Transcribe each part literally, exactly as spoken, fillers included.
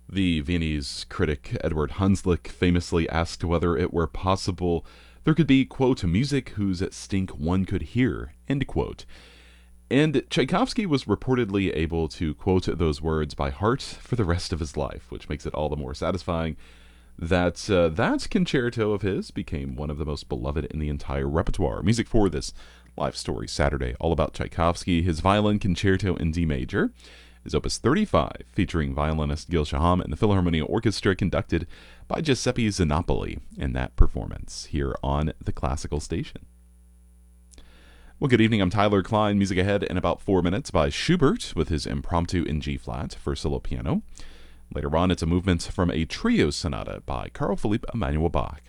The Viennese critic Edward Hunslick famously asked whether it were possible there could be, quote, music whose stink one could hear, end quote. And Tchaikovsky was reportedly able to quote those words by heart for the rest of his life, which makes it all the more satisfying that uh, that concerto of his became one of the most beloved in the entire repertoire. Music for this Live Story Saturday, all about Tchaikovsky, his Violin Concerto in D major, is Opus thirty-five, featuring violinist Gil Shaham and the Philharmonia Orchestra, conducted by Giuseppe Zanopoli in that performance here on the Classical Station. Well, good evening. I'm Tyler Klein. Music ahead in about four minutes by Schubert with his Impromptu in G-flat for solo piano. Later on, it's a movement from a trio sonata by Carl Philipp Emanuel Bach.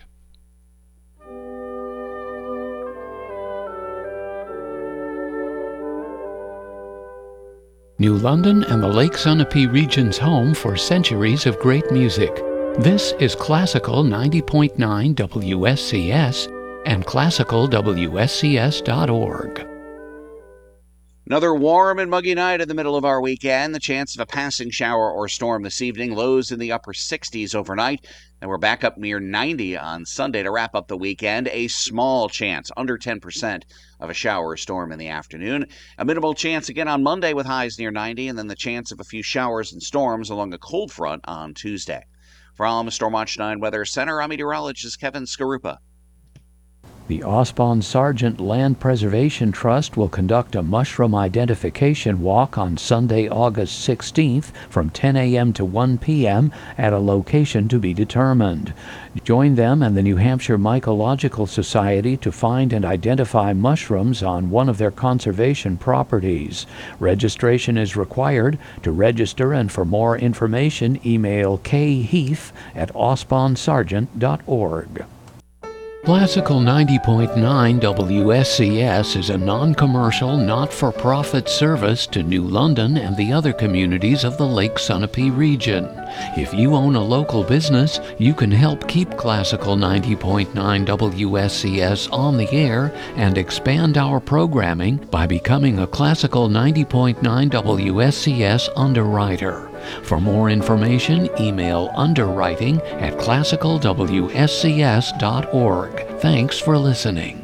New London and the Lake Sunapee region's home for centuries of great music. This is Classical ninety point nine W S C S and classical W S C S dot org. Another warm and muggy night in the middle of our weekend. The chance of a passing shower or storm this evening. Lows in the upper sixties overnight. And we're back up near ninety on Sunday to wrap up the weekend. A small chance, under ten percent, of a shower or storm in the afternoon. A minimal chance again on Monday with highs near ninety. And then the chance of a few showers and storms along a cold front on Tuesday. From Stormwatch nine Weather Center, I'm meteorologist Kevin Skarupa. The Osbon Sargent Land Preservation Trust will conduct a mushroom identification walk on Sunday, August sixteenth from ten a.m. to one p.m. at a location to be determined. Join them and the New Hampshire Mycological Society to find and identify mushrooms on one of their conservation properties. Registration is required. To register and for more information, email kheath at osbon sargent dot org. Classical ninety point nine W S C S is a non-commercial, not-for-profit service to New London and the other communities of the Lake Sunapee region. If you own a local business, you can help keep Classical ninety point nine W S C S on the air and expand our programming by becoming a Classical ninety point nine W S C S underwriter. For more information, email underwriting at classical W S C S dot org. Thanks for listening.